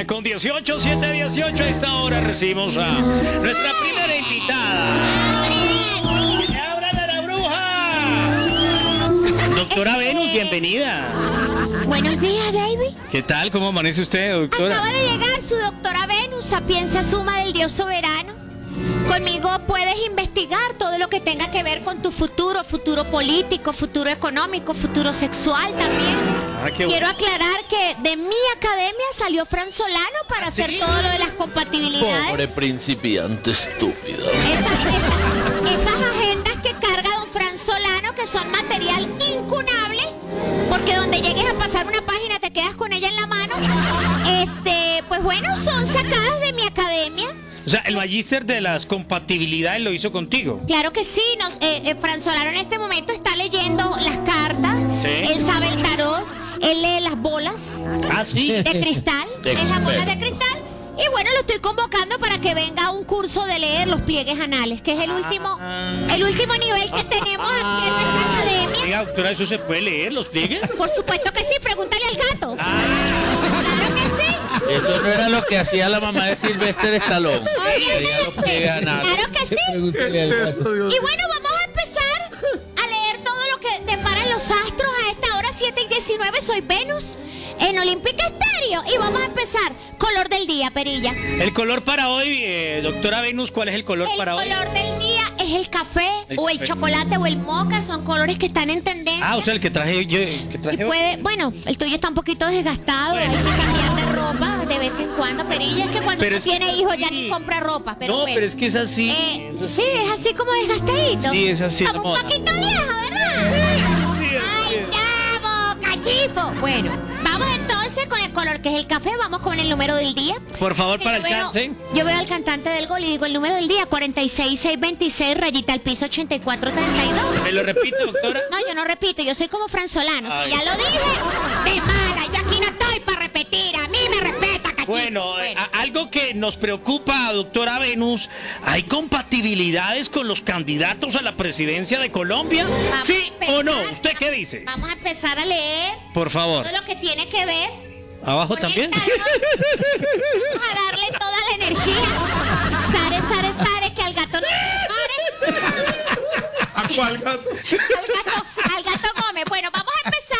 con 18, 7:18 a esta hora recibimos a nuestra primera invitada. ¡Abran a la bruja! Doctora Venus, bienvenida. Buenos días, David. ¿Qué tal? ¿Cómo amanece usted, doctora? Acaba de llegar su doctora Venus, sapienza suma del Dios soberano. Conmigo puedes investigar todo lo que tenga que ver con tu futuro político, futuro económico, futuro sexual también. Quiero aclarar que de mi academia salió Fran Solano para hacer todo lo de las compatibilidades. Pobre principiante estúpido. Esas agendas que carga don Fran Solano, que son material incunable, porque donde llegues a pasar una página te quedas con ella en la mano. Pues bueno, son sacadas de mi academia. O sea, el magíster de las compatibilidades lo hizo contigo. Claro que sí. Fran Solano en este momento está leyendo las cartas. Sí. Él sabe el tarot. Él lee las bolas. Ah, sí. De cristal. Las bolas de cristal. Y bueno, lo estoy convocando para que venga a un curso de leer los pliegues anales, que es el último nivel que tenemos aquí en nuestra academia. Oiga, doctora, ¿eso se puede leer, los pliegues? Por supuesto que sí, pregúntale al gato. Claro que sí. Eso no era lo que hacía la mamá de Sylvester Stallone. Claro que sí. Y bueno, vamos a empezar a leer todo lo que deparan los astros a esta hora 7:19. Soy Venus en Olímpica Estéreo y vamos a empezar. Color del día, Perilla. El color para hoy, doctora Venus, ¿cuál es el color para hoy? El color del día es el café o el chocolate o el moca, son colores que están en tendencia. Ah, o sea, el que traje yo. Bueno, el tuyo está un poquito desgastado, hay que cambiar de ropa de vez en cuando, Perilla. Es que cuando uno tiene hijos ya ni compra ropa. Pero pero es que es así. Sí, es así como desgastadito. Sí, es así. Como un poquito viejo, ¿verdad? ¡Ay, ya, cachifo! Bueno, vamos entonces con el color que es el café. Vamos con el número del día. Por favor, para el chance. Yo veo al cantante del gol y digo el número del día: 46626, rayita al piso 8432. ¿Me lo repite, doctora? No, yo no repito, yo soy como Fran Solano. Si ya lo dije, de mala. Yo aquí no estoy para repetir. A mí me respeta, cachifo. Bueno, algo que nos preocupa, doctora Venus, ¿hay compatibilidades con los candidatos a la presidencia de Colombia? ¿Sí o no? ¿Usted qué dice? Vamos a empezar a leer. Por favor. Todo lo que tiene que ver. ¿Abajo también? Vamos a darle toda la energía. Sare, que al gato no se pare. ¿A cuál gato? Al gato come. Bueno, vamos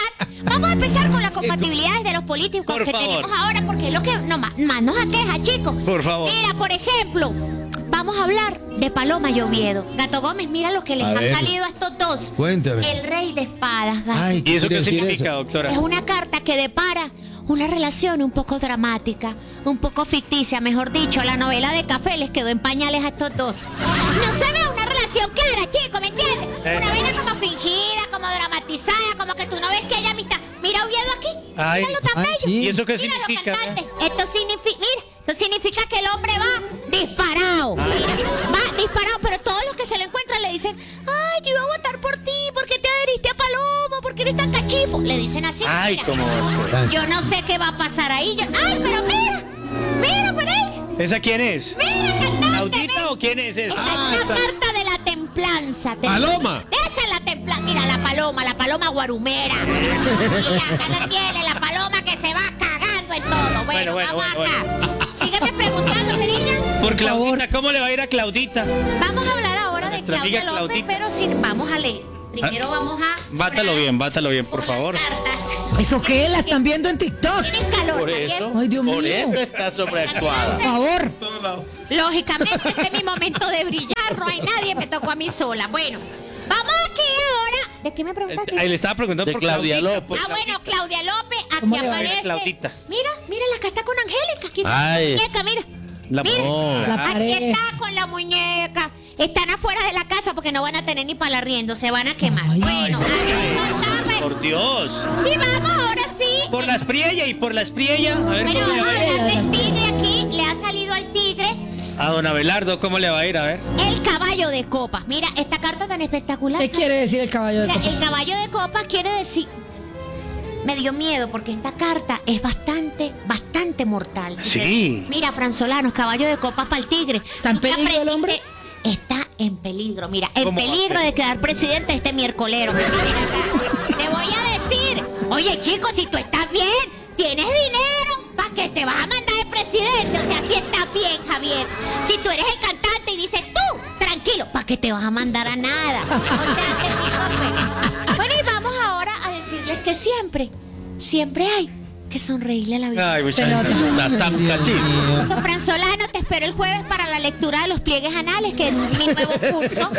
a empezar con las compatibilidades de los políticos que tenemos ahora, porque es lo que más nos aqueja, chicos. Por favor. Mira, por ejemplo, vamos a hablar de Paloma y Oviedo. Gato Gómez, mira lo que les ha salido a estos dos. Cuéntame. El rey de espadas, gato. Ay, ¿Y eso qué significa, eso? doctora? Es una carta que depara una relación un poco dramática, un poco ficticia, mejor dicho. La novela de Café les quedó en pañales a estos dos. No se ve una relación clara, chico, ¿me entiendes? Una vaina como fingida, como dramatizada, como que tú no ves que ella mira Oviedo aquí. Ay. Míralo tan bello. Sí. ¿Y eso qué Míralo, significa? cantante. Esto significa que el hombre va disparado. Mira, va disparado, pero todos los que se lo encuentran le dicen: ay, yo iba a votar por ti, ¿por qué te adheriste a Paloma? ¿Por qué eres tan cachifo? Le dicen así. Ay, mira. ¿cómo va a ser? Yo no sé qué va a pasar ahí. Ay, pero mira por ahí. ¿Esa quién es? Mira, cantante. ¿Laudita o quién es esa? Esta es una carta de la templanza. Paloma. Esa es la templanza. Mira, la paloma guarumera. Mira, acá la tiene, la paloma que se va cagando en todo. Bueno, vamos acá. Sígueme preguntando, Perilla. Por Claudita, ¿cómo le va a ir a Claudita? Vamos a hablar ahora de Nuestra Claudia amiga López, Claudita. pero vamos a leer. Primero vamos a... Bátalo bien, por favor. Cartas. ¿Eso qué? ¿La están viendo en TikTok? Tienen calor, Por ¿está eso, bien? Ay, Dios por mío. eso está sobreactuada. Por favor. Lógicamente, este es mi momento de brillar. No hay nadie, me tocó a mí sola. Bueno, vamos aquí ahora. ¿De qué me preguntaste? Ahí le estaba preguntando De por Claudia Claudita, López. por Bueno, Claudia López, ¿Cómo aquí le va a ir a aparece. Claudita? Mira, la acá está con Angélica. Aquí Ay. muñeca, mira. La- Mira, Oh. La aquí pared. está con la muñeca. Están afuera de la casa porque no van a tener ni para el arriendo, se van a quemar. Ay. Bueno, Por Dios. y vamos ahora sí. Por la espriella y por la espriella. A ver Bueno, cómo le vamos va a a ir. hablar del tigre aquí. Le ha salido al tigre A don Abelardo, ¿cómo le va a ir? A ver. el caballo de copas. Mira, esta carta tan espectacular. ¿Qué quiere decir el caballo de Mira, copas? el caballo de copas quiere decir... Me dio miedo porque esta carta es bastante mortal. Sí. Mira, Fran Solano, caballo de copas para el tigre. ¿Está en ¿Tú qué peligro el hombre? aprendiste? Está en peligro, mira, en ¿Cómo va a peligro ser? de quedar presidente este miércolero. Miren acá. Te voy a decir, oye chicos, si tú estás bien, tienes dinero, ¿para qué porque te vas a mandar de presidente. O sea, si estás bien, Javier. Si tú eres el cantante y dices tú, tranquilo, ¿para qué te vas a mandar a nada? O sea, que bueno, y vamos ahora a decirles que siempre hay que sonreírle a la vida. Ay, muchachos, estás tan cachín. Don Franzolano, te espero el jueves para la lectura de los pliegues anales, que es mi nuevo curso.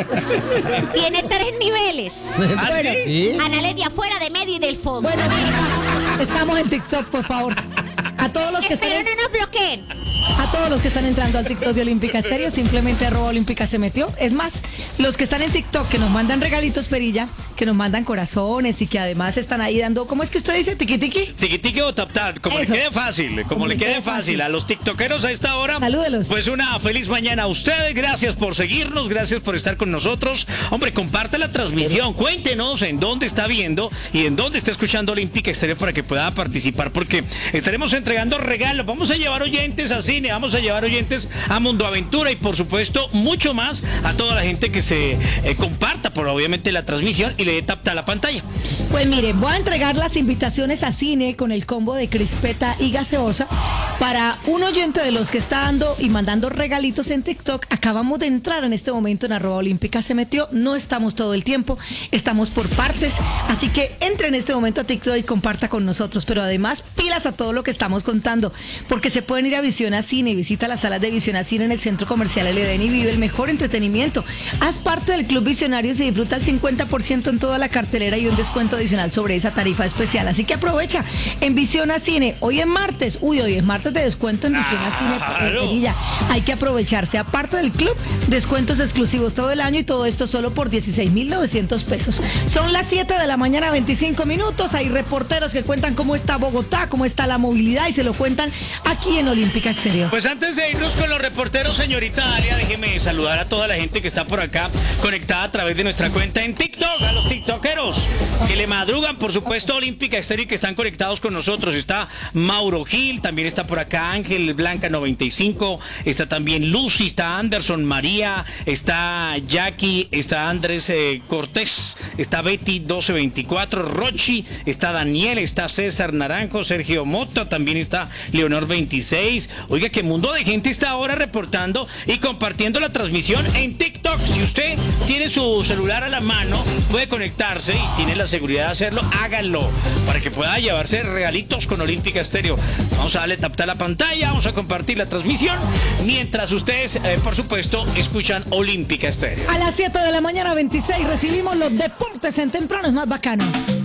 Tiene 3 niveles. Bueno, ¿Sí? Anales de afuera, de medio y del fondo. bueno, estamos en TikTok, por favor. A todos los que están Espero no nos bloqueen. A todos los que están entrando al TikTok de Olímpica Estéreo, simplemente @Olímpica se metió. Es más, los que están en TikTok, que nos mandan regalitos, Perilla, que nos mandan corazones y que además están ahí dando, ¿cómo es que usted dice? Tiki tiki. Tiki tiki o tap tap, como Eso. le quede fácil, como le quede fácil a los tiktokeros a esta hora. Salúdelos. Pues una feliz mañana a ustedes, gracias por seguirnos, gracias por estar con nosotros. Hombre, comparte la transmisión, cuéntenos en dónde está viendo y en dónde está escuchando Olímpica Estéreo para que pueda participar, porque estaremos entregando regalos, vamos a llevar oyentes a cine, vamos a llevar oyentes a Mundo Aventura y por supuesto mucho más a toda la gente que se comparta por obviamente la transmisión y le dé tap a la pantalla. Pues miren, voy a entregar las invitaciones a cine con el combo de crispeta y gaseosa para un oyente de los que está dando y mandando regalitos en TikTok. Acabamos de entrar en este momento en @Olímpica se metió. No estamos todo el tiempo, estamos por partes. Así que entre en este momento a TikTok y comparta con nosotros. Pero además, pilas a todo lo que estamos contando, porque se pueden ir a Visión a Cine. Visita las salas de Visión a Cine en el Centro Comercial El Edén y vive el mejor entretenimiento. Haz parte del Club Visionarios y disfruta el 50% en toda la cartelera y un descuento adicional sobre esa tarifa especial. Así que aprovecha en Visión a Cine. Hoy es martes. Hoy es martes de descuento en Visión a Cine. Claro. Perilla. Hay que aprovecharse. Aparte del club, descuentos exclusivos todo el año y todo esto solo por 16,900 pesos. Son las 7 de la mañana, 25 minutos. Hay reporteros que cuentan cómo está Bogotá, cómo está la movilidad y se lo cuentan aquí en Olímpica Estéreo. Pues antes de irnos con los reporteros, señorita Dalia, déjeme saludar a toda la gente que está por acá conectada a través de nuestra cuenta en TikTok, a los tiktokeros que le madrugan, por supuesto, Olímpica Estéreo y que están conectados con nosotros. Está Mauro Gil, también está por acá Ángel Blanca 95, está también Lucy, está Anderson María, está Jackie, está Andrés Cortés, está Betty 1224, Rochi, está Daniel, está César Naranjo, Sergio Mota, también está Leonor 26. Oiga, qué mundo de gente está ahora reportando y compartiendo la transmisión en TikTok. Si usted tiene su celular a la mano, puede conectarse y tiene la seguridad de hacerlo, háganlo para que pueda llevarse regalitos con Olímpica Estéreo. Vamos a darle tap a la pantalla, vamos a compartir la transmisión mientras ustedes, por supuesto, escuchan Olímpica Estéreo. A las 7 de la mañana, 26, recibimos los deportes en temprano. Es más bacano.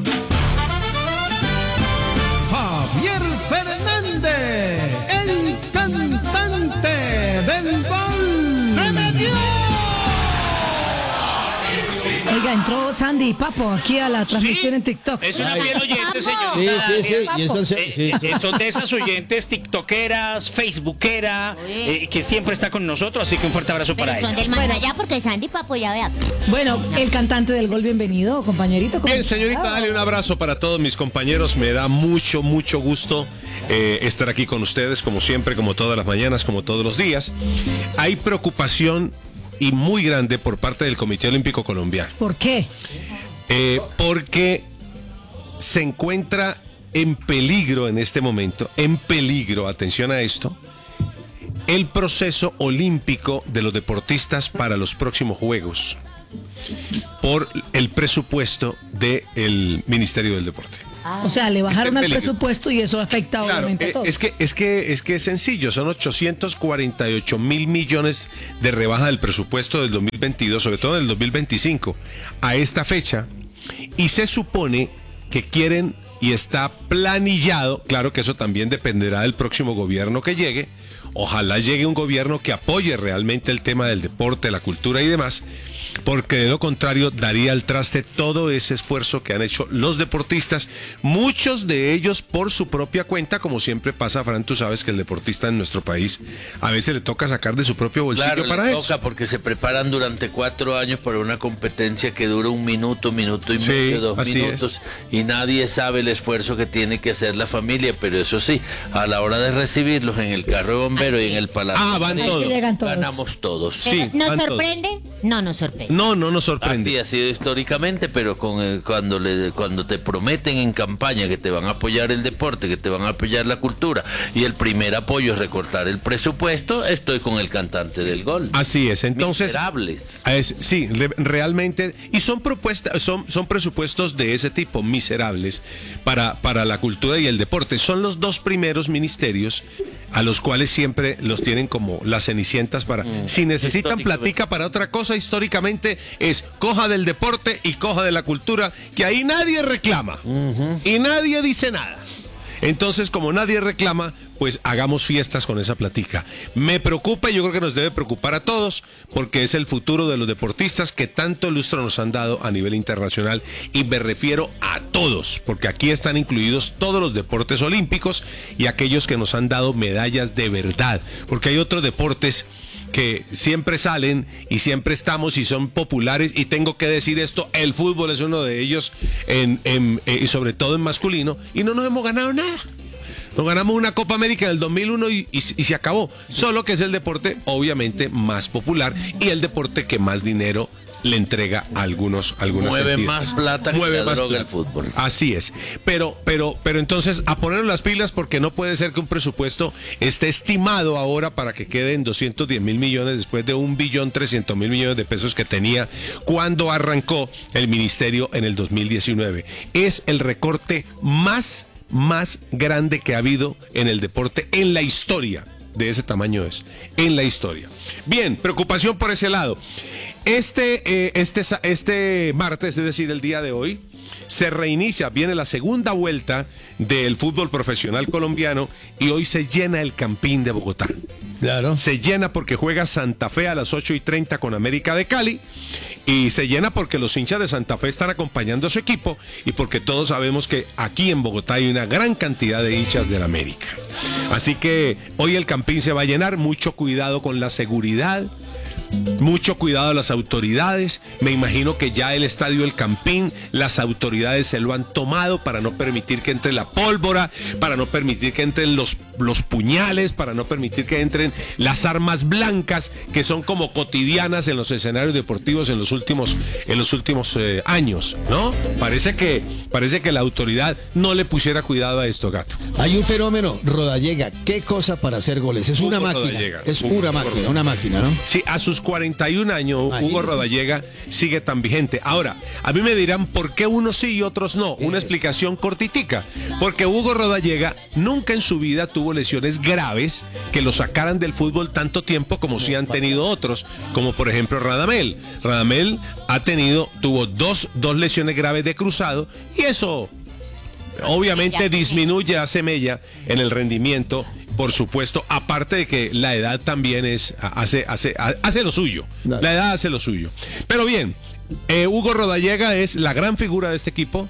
Javier Fernández, el cantante del gol. ¡Se metió! Oiga, entró Sandy y Papo aquí a la transmisión en TikTok. Es una fiel oyente, señor. Sí. Y eso sí. Son de esas oyentes tiktokeras, facebookeras, que siempre está con nosotros, así que un fuerte abrazo Pero para son ella. del más allá porque Sandy Papo ya vea. Bueno, el cantante del gol, bienvenido, compañerito. ¿Cómo Bien, está? señorita, dale un abrazo para todos mis compañeros. Me da mucho gusto estar aquí con ustedes, como siempre, como todas las mañanas, como todos los días. Hay preocupación y muy grande por parte del Comité Olímpico Colombiano. ¿Por qué? Porque se encuentra en peligro en este momento, atención a esto, el proceso olímpico de los deportistas para los próximos Juegos por el presupuesto del Ministerio del Deporte. O sea, le bajaron Está en el peligro. presupuesto y eso afecta Claro, obviamente a todos. es que es sencillo, son 848,000 millones de rebaja del presupuesto del 2022, sobre todo del 2025, a esta fecha, y se supone que quieren, y está planillado, claro que eso también dependerá del próximo gobierno que llegue, ojalá llegue un gobierno que apoye realmente el tema del deporte, la cultura y demás, porque de lo contrario daría al traste todo ese esfuerzo que han hecho los deportistas, muchos de ellos por su propia cuenta, como siempre pasa, Fran, tú sabes que el deportista en nuestro país a veces le toca sacar de su propio bolsillo Claro, para le eso. toca porque se preparan durante 4 años para una competencia que dura 1 minuto, minuto y Sí, medio, 2 así minutos, y nadie sabe el esfuerzo que tiene que hacer la familia, pero eso sí, a la hora de recibirlos en el carro de bombero y en el palacio, Van Ahí todos. que llegan todos. ganamos todos. Sí, Nos van todos. sorprende, No nos sorprende. No nos sorprende. Así ha sido históricamente, pero cuando te prometen en campaña que te van a apoyar el deporte, que te van a apoyar la cultura, y el primer apoyo es recortar el presupuesto, estoy con el cantante del gol. Así es, entonces... Miserables. Sí, realmente, y son propuestas, son presupuestos de ese tipo, miserables, para la cultura y el deporte. Son los dos primeros ministerios a los cuales siempre los tienen como las cenicientas para... Si necesitan platica para otra cosa, históricamente es coja del deporte y coja de la cultura, que ahí nadie reclama y nadie dice nada. Entonces, como nadie reclama, pues hagamos fiestas con esa platica. Me preocupa y yo creo que nos debe preocupar a todos, porque es el futuro de los deportistas que tanto lustro nos han dado a nivel internacional, y me refiero a todos, porque aquí están incluidos todos los deportes olímpicos y aquellos que nos han dado medallas de verdad, porque hay otros deportes que siempre salen y siempre estamos y son populares, y tengo que decir esto, el fútbol es uno de ellos, y sobre todo en masculino, y no nos hemos ganado nada. Nos ganamos una Copa América en el 2001 y se acabó. Solo que es el deporte obviamente más popular y el deporte que más dinero le entrega a algunas mueve entidades. más plata que la droga el fútbol. Así es. Pero entonces a ponernos las pilas, porque no puede ser que un presupuesto esté estimado ahora para que quede en 210.000 millones después de 1.300.000 millones de pesos que tenía cuando arrancó el ministerio en el 2019. Es el recorte más grande que ha habido en el deporte en la historia. De ese tamaño es, en la historia. Bien, preocupación por ese lado. Este martes, es decir, el día de hoy, se reinicia, viene la segunda vuelta del fútbol profesional colombiano, y hoy se llena el Campín de Bogotá. Claro. Se llena porque juega Santa Fe a las 8:30 con América de Cali, y se llena porque los hinchas de Santa Fe están acompañando a su equipo, y porque todos sabemos que aquí en Bogotá hay una gran cantidad de hinchas del América. Así que hoy el Campín se va a llenar. Mucho cuidado con la seguridad, mucho cuidado a las autoridades. Me imagino que ya el estadio El Campín, las autoridades se lo han tomado para no permitir que entre la pólvora, para no permitir que entren los puñales, para no permitir que entren las armas blancas, que son como cotidianas en los escenarios deportivos en los últimos años, ¿no? Parece que la autoridad no le pusiera cuidado a esto, Gato. Hay un fenómeno, Rodallega, qué cosa para hacer goles, es una máquina, Rodallega. es una máquina, ¿no? Sí, a sus 41 años, Hugo Rodallega sigue tan vigente. Ahora, a mí me dirán por qué unos sí y otros no. Una explicación cortitica. Porque Hugo Rodallega nunca en su vida tuvo lesiones graves que lo sacaran del fútbol tanto tiempo como sí han tenido otros, como por ejemplo Radamel. Radamel tuvo dos lesiones graves de cruzado, y eso obviamente disminuye, hace mella en el rendimiento. Por supuesto, aparte de que la edad también hace lo suyo. Dale. La edad hace lo suyo. Pero bien, Hugo Rodallega es la gran figura de este equipo.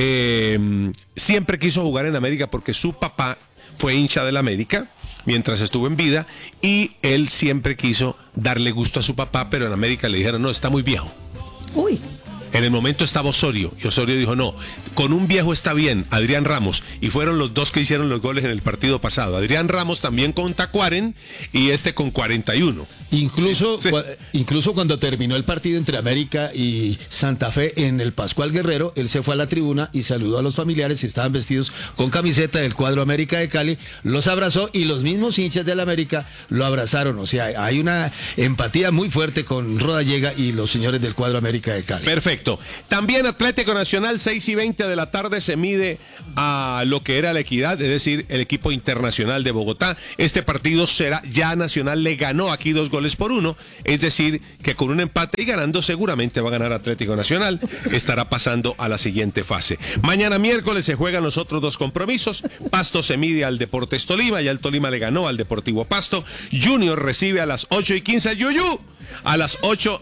Siempre quiso jugar en América porque su papá fue hincha del América mientras estuvo en vida, y él siempre quiso darle gusto a su papá, pero en América le dijeron, no, está muy viejo. Uy. En el momento estaba Osorio, y Osorio dijo, no, con un viejo está bien, Adrián Ramos, y fueron los dos que hicieron los goles en el partido pasado. Adrián Ramos también con Tacuaren, y con 41. Incluso, Sí. incluso cuando terminó el partido entre América y Santa Fe en el Pascual Guerrero, él se fue a la tribuna y saludó a los familiares, y estaban vestidos con camiseta del cuadro América de Cali, los abrazó, y los mismos hinchas del América lo abrazaron. O sea, hay una empatía muy fuerte con Rodallega y los señores del cuadro América de Cali. Perfecto. También Atlético Nacional, 6:20 de la tarde, se mide a lo que era la Equidad, es decir, el equipo internacional de Bogotá. Este partido será, ya Nacional le ganó aquí 2-1, es decir, que con un empate y ganando seguramente va a ganar Atlético Nacional, estará pasando a la siguiente fase. Mañana miércoles se juegan los otros dos compromisos. Pasto se mide al Deportes Tolima, ya el Tolima le ganó al Deportivo Pasto. Junior recibe a las 8:15 al Yuyu. A las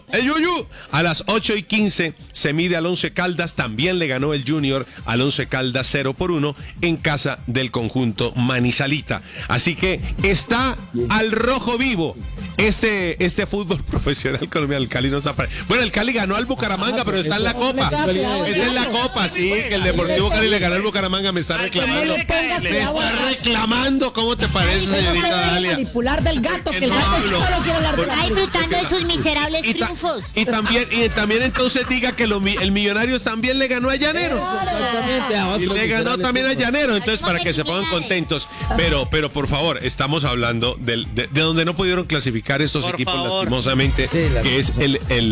8:15 se mide al Once Caldas, también le ganó el Junior al Once Caldas 0-1 en casa del conjunto manizalita. Así que está al rojo vivo este fútbol profesional colombiano, el Cali no está para... Bueno, el Cali ganó al Bucaramanga, pero está en la Copa. Está en la Copa, sí, que el Deportivo Cali le ganó al Bucaramanga, me está reclamando. Me está reclamando, ¿cómo te parece, señorita Dalia? Manipular del gato, que el gato solo quiere hablar de la Está disfrutando de sus miserables triunfos. Y también entonces diga que el Millonarios también le ganó a Llaneros. Exactamente. Y le ganó también a Llaneros, entonces para que se pongan contentos. Pero por favor, estamos hablando de donde no pudieron clasificar estos Por equipos favor. lastimosamente, que es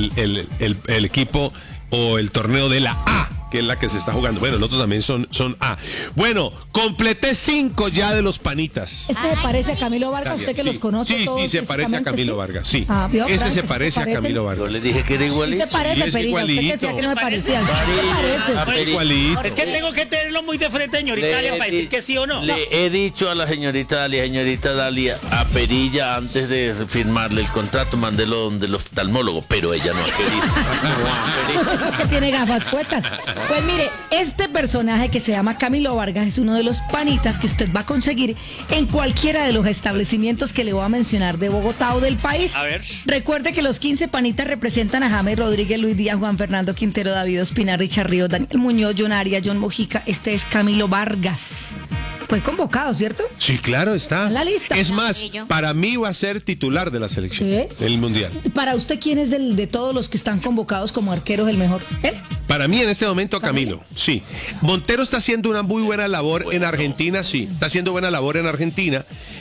el equipo o el torneo de la A, que es la que se está jugando. Bueno, los otros también son A. Bueno, completé 5 ya de los panitas. Este se parece a Camilo Vargas, usted que Sí, los conoce sí, todos se parece a físicamente, Camilo ¿sí? Vargas, sí. ¿Vio, Ese Frank, se que parece a Camilo Yo Vargas. le dije que era Sí igualito. se parece, es Perilla. Usted que igualito. decía que no me parecía. Sí se parece. Igualito. Es que tengo que tenerlo muy de frente, señorita Dalia, para decir que sí o no. Le he dicho a la señorita Dalia, a Perilla, antes de firmarle el contrato, mandélo donde el oftalmólogo, pero ella no ha querido. No ha querido. Eso que tiene gafas puestas. Pues mire, este personaje que se llama Camilo Vargas es uno de los panitas que usted va a conseguir en cualquiera de los establecimientos que le voy a mencionar de Bogotá o del país. A ver. Recuerde que los 15 panitas representan a James Rodríguez, Luis Díaz, Juan Fernando Quintero, David Ospina, Richard Ríos, Daniel Muñoz, John Arias, John Mojica. Este es Camilo Vargas. Fue convocado, ¿cierto? Sí, claro, está. En la lista. Es más, Amarillo. para mí va a ser titular de la selección ¿Sí? del Mundial. Para usted, ¿quién es de todos los que están convocados como arqueros el mejor? ¿Él? Para mí en este momento Camilo, sí. Montero está haciendo una muy buena labor en Argentina, sí. Está haciendo buena labor en Argentina.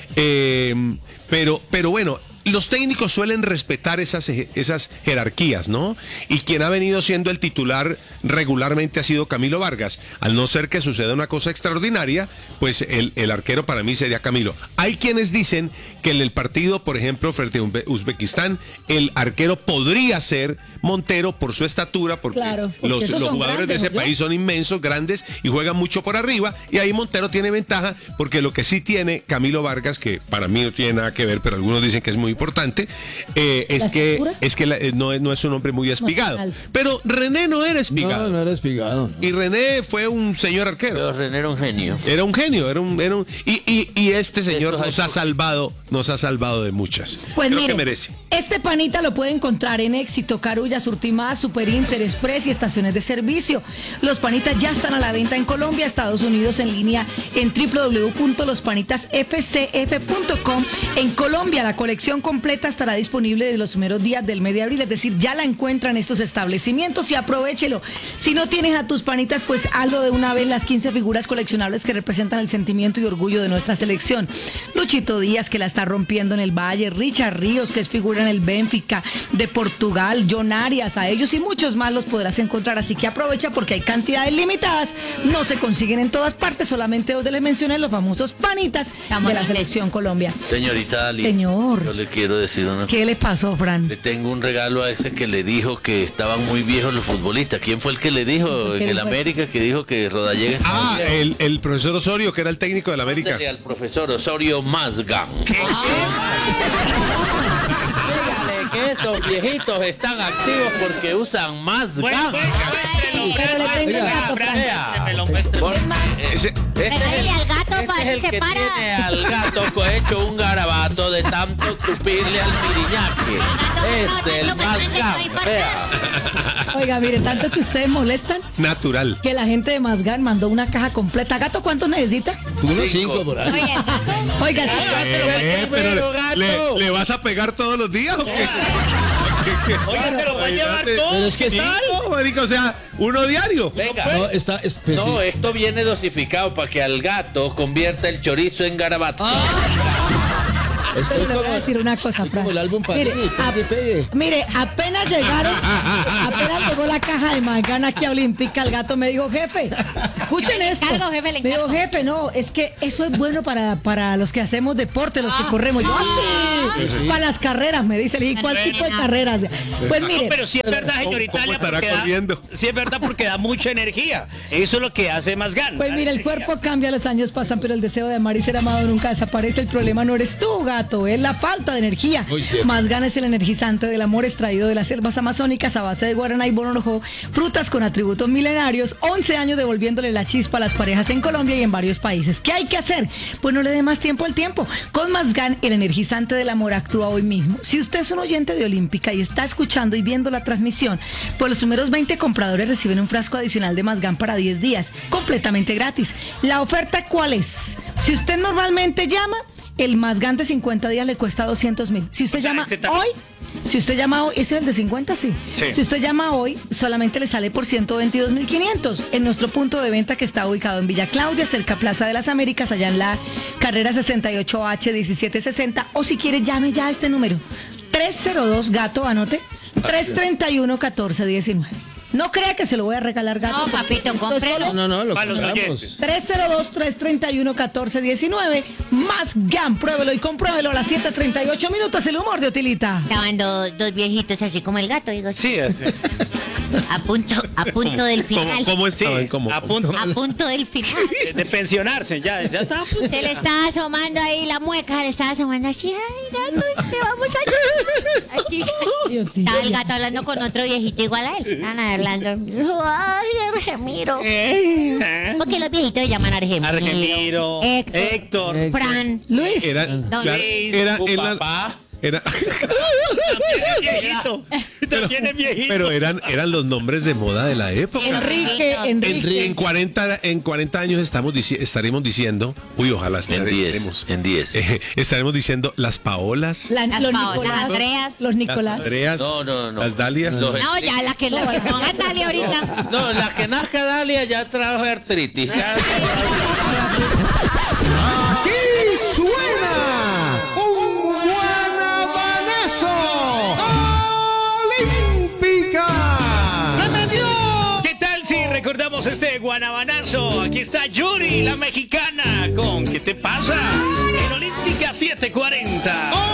Pero bueno, los técnicos suelen respetar esas jerarquías, ¿no? Y quien ha venido siendo el titular regularmente ha sido Camilo Vargas. Al no ser que suceda una cosa extraordinaria, pues el arquero para mí sería Camilo. Hay quienes dicen que en el partido, por ejemplo, frente a Uzbekistán, el arquero podría ser Montero por su estatura, porque Claro, porque los esos son jugadores grandes, de ese ¿no? país son inmensos, grandes y juegan mucho por arriba, y ahí Montero tiene ventaja, porque lo que sí tiene Camilo Vargas, que para mí no tiene nada que ver, pero algunos dicen que es muy importante, es que no es un hombre muy espigado. alto. Pero René no era espigado. No era espigado. Y René fue un señor arquero. Pero René era un genio. Era un genio, y este señor Estos nos ha salvado de muchas. Pues Creo mire, que merece. este panita lo puede encontrar en Éxito, Carulla, Surtimás, Super Inter, Express y estaciones de servicio. Los panitas ya están a la venta en Colombia, Estados Unidos, en línea en www.lospanitasfcf.com. En Colombia, la colección completa estará disponible de los primeros días del mes de abril, es decir, ya la encuentran en estos establecimientos y aprovéchelo. Si no tienes a tus panitas, pues hazlo de una vez, las 15 figuras coleccionables que representan el sentimiento y orgullo de nuestra selección. Luchito Díaz, que la está rompiendo en el Valle, Richard Ríos, que es figura en el Benfica de Portugal, John Arias, a ellos y muchos más los podrás encontrar, así que aprovecha porque hay cantidades limitadas, no se consiguen en todas partes, solamente donde les mencioné los famosos panitas de la selección Colombia. Señorita Dalia, Señor. yo le quiero decir una cosa. ¿Qué le pasó, Fran? Le tengo un regalo a ese que le dijo que estaban muy viejos los futbolistas. ¿Quién fue el que le dijo en ¿Quién el fue? América que dijo que Rodallega estaba viejo? El profesor Osorio, que era el técnico de la América. Pregúntele al profesor Osorio Mazgan. Dígale que esos viejitos están activos porque usan Mazgan. Pero le tengo un gato, Fran. Ese- Regálele al gato Este para es ver el si se que para. tiene al gato hecho un garabato de tanto tupirle al piriñaque. El Mazgan. Vea. Oiga, mire, tanto que ustedes molestan natural. que la gente de Mazgan mandó una caja completa. ¿Gato cuánto necesita? Unos 5 por ahí. Oye, el gato. Oiga, sí. Pero, gato. ¿Le vas a pegar todos los días o qué? Oiga, se lo va a llevar todo. Pero es que Sí, está. no, marica, o sea, uno diario. Venga. No, pues No, sí. esto viene dosificado para que al gato convierta el chorizo en garabato. Estoy Pero le voy a como- decir una cosa, estoy como Fran. el álbum Mire, Panini, Pepe. mire, apenas llegaron, apenas llegó la caja de Mazgan aquí a Olímpica, el gato me dijo, jefe, escuchen Le esto. encargo, jefe, le Me dijo, encargo. jefe, no, es que eso es bueno para los que hacemos deporte, los que corremos. Yo, sí, para las carreras, me dice, le dije, ¿cuál tipo de carreras? Pues No, mire, pero sí es verdad, señorita ¿Cómo Dalia, estará porque da- corriendo? sí es verdad porque da mucha energía. Eso es lo que hace más ganas. pues mira, el cuerpo cambia, los años pasan, pero el deseo de amar y ser amado nunca desaparece. El problema no eres tú, gato, es la falta de energía. Muy cierto. Mazgan es el energizante del amor extraído de las selvas amazónicas a base de guaraná Serena y Bono Rojo, frutas con atributos milenarios, 11 años devolviéndole la chispa a las parejas en Colombia y en varios países. ¿Qué hay que hacer? Pues no le dé más tiempo al tiempo. Con Mazgan, el energizante del amor actúa hoy mismo. Si usted es un oyente de Olímpica y está escuchando y viendo la transmisión, pues los primeros 20 compradores reciben un frasco adicional de Mazgan para 10 días, completamente gratis. ¿La oferta cuál es? Si usted normalmente llama, el Mazgan de 50 días le cuesta 200.000. Si usted llama hoy, ese es el de 50, sí. Si usted llama hoy, solamente le sale por 122.500 en nuestro punto de venta que está ubicado en Villa Claudia, cerca a Plaza de las Américas, allá en la carrera 68H 1760. O si quiere, llame ya a este número. 302 Gato, anote. 331-1419. No crea que se lo voy a regalar, Gato. No, papito, cómprelo. No, lo Para los compramos. 302-331-1419. Mazgan, pruébelo y compruébelo a las 7:38 minutos. El humor de Otilita. Estaban dos viejitos así como el gato, digo. Sí, A punto del final. ¿Cómo estaban? sí, ¿Cómo? a punto A punto del final. de pensionarse, ya está. Se le estaba asomando ahí la mueca, le estaba asomando así. Ay, gato, te vamos a ayudar. Aquí. Estaba el gato hablando con otro viejito igual a él. Estaban hablando. Ay, Argemiro. Porque los viejitos se llaman Argemiro. Argemiro, Héctor. Héctor. Fran. Luis. Era, Don claro, Luis, era, Tu era- papá. era- Viejito. También es viejito. pero eran los nombres de moda de la época. Enrique. En 40 años estaremos diciendo, uy, ojalá En 10. estaremos, En 10. estaremos diciendo las Paolas, Las Los Paolas, Nicolás. Andreas. Los las Nicolás. Andreas, No. las Dalias. No, ya la que ponga Dalia ahorita. No, la que nazca Dalia ya trajo artritis. Aquí suena un guanabanazo olímpica. ¿Qué tal si recordamos este guanabanazo? Aquí está Yuri, la mexicana, con ¿qué te pasa? En Olímpica 740.